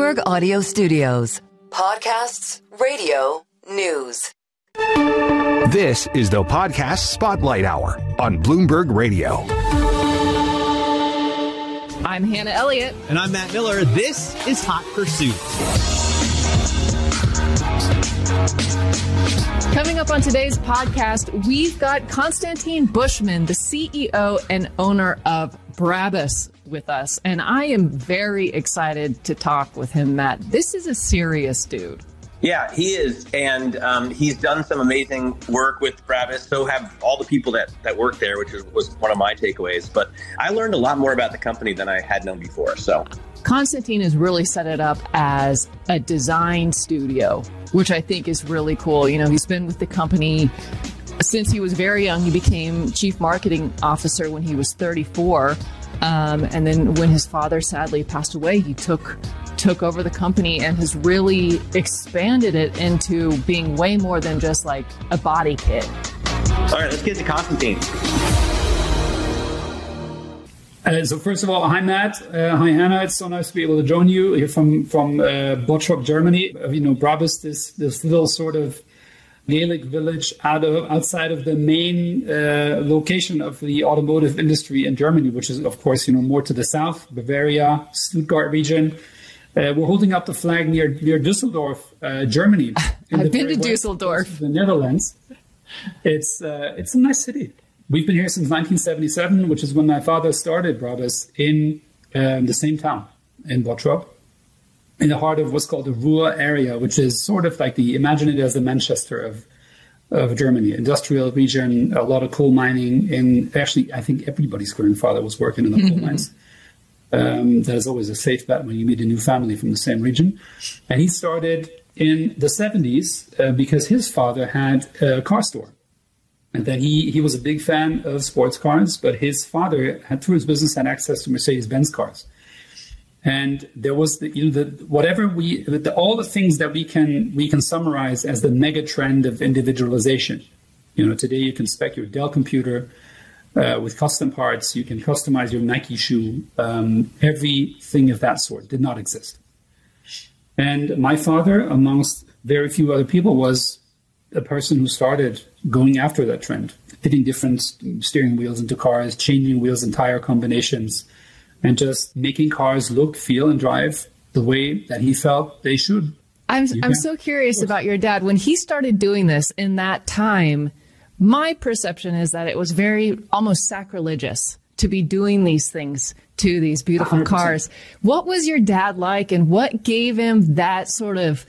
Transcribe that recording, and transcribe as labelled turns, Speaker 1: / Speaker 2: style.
Speaker 1: Bloomberg Audio Studios. Podcasts, radio, news.
Speaker 2: This is the Podcast Spotlight Hour on Bloomberg Radio.
Speaker 3: I'm Hannah Elliott.
Speaker 4: And I'm Matt Miller. This is Hot Pursuit.
Speaker 3: Coming up on today's podcast, we've got Konstantin Bushman, the CEO and owner of Brabus, with us. And I am very excited to talk with him, Matt. This is a serious dude.
Speaker 5: Yeah, he is. And he's done some amazing work with Brabus. So have all the people that work there, which was one of my takeaways. But I learned a lot more about the company than I had known before. So
Speaker 3: Konstantin has really set it up as a design studio, which I think is really cool. You know, he's been with the company since he was very young. He became chief marketing officer when he was 34. And then when his father sadly passed away, he took over the company and has really expanded it into being way more than just like a body kit.
Speaker 5: All right, let's get to Konstantin.
Speaker 6: So first of all, hi, Matt. Hi, Hannah. It's so nice to be able to join you here from Bottrop, Germany. You know, Brabus, this little sort of Gaelic village outside of the main location of the automotive industry in Germany, which is, of course, you know, more to the south, Bavaria, Stuttgart region. We're holding up the flag near Düsseldorf, Germany.
Speaker 3: I've been to Düsseldorf,
Speaker 6: the Netherlands. It's a nice city. We've been here since 1977, which is when my father started Brabus in the same town in Bottrop, in the heart of what's called the Ruhr area, which is sort of like imagine it as the Manchester of Germany, industrial region, a lot of coal mining. And actually, I think everybody's grandfather was working in the coal mines. That is always a safe bet when you meet a new family from the same region. And he started in the 70s because his father had a car store. And then he was a big fan of sports cars, but his father had, through his business, had access to Mercedes-Benz cars. And there was all the things that we can summarize as the mega trend of individualization. You know, today you can spec your Dell computer with custom parts. You can customize your Nike shoe. Everything of that sort did not exist. And my father, amongst very few other people, was a person who started going after that trend, fitting different steering wheels into cars, changing wheels and tire combinations, and just making cars look, feel, and drive the way that he felt they should.
Speaker 3: I'm so curious about your dad. When he started doing this in that time, my perception is that it was very almost sacrilegious to be doing these things to these beautiful
Speaker 6: 100%.
Speaker 3: cars. What was your dad like, and what gave him that sort of